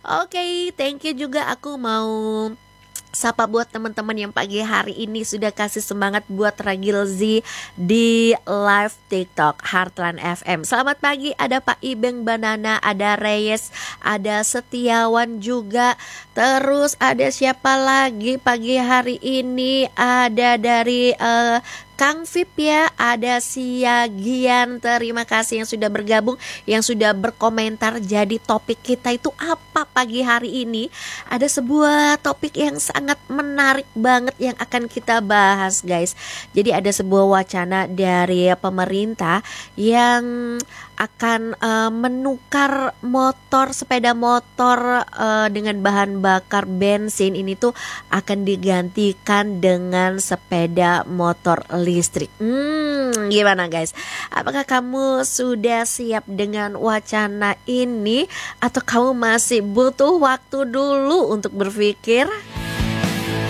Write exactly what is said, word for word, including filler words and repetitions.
Oke, thank you juga. Aku mau sapa buat teman-teman yang pagi hari ini sudah kasih semangat buat Ragilzi di live TikTok Heartland F M. Selamat pagi, ada Pak Ibeng Banana, ada Reyes, ada Setiawan juga. Terus ada siapa lagi pagi hari ini? Ada dari uh, Kang Vip ya, ada Siagian, terima kasih yang sudah bergabung, yang sudah berkomentar. Jadi topik kita itu apa pagi hari ini? Ada sebuah topik yang sangat menarik banget yang akan kita bahas guys. Jadi ada sebuah wacana dari pemerintah yang akan uh, menukar motor, sepeda motor uh, dengan bahan bakar bensin ini tuh akan digantikan dengan sepeda motor listrik. Hmm, gimana guys? Apakah kamu sudah siap dengan wacana ini atau kamu masih butuh waktu dulu untuk berpikir?